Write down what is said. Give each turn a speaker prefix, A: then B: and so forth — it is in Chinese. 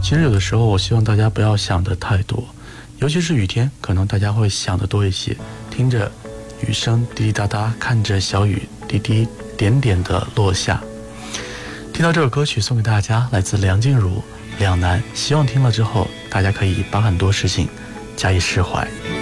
A: 其实有的时候我希望大家不要想的太多，尤其是雨天，可能大家会想的多一些，听着雨声滴滴答答，看着小雨滴滴点点的落下。听到这首歌曲送给大家，来自梁静茹《两难》，希望听了之后大家可以把很多事情加以释怀。